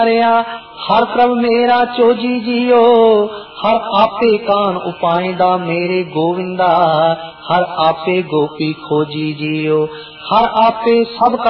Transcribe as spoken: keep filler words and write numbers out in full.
हर प्रभ मेरा चोजी जियो, हर आपे कान उपाइंदा मेरे गोविंदा, हर आपे गोपी खोजी जियो, हर आपे सब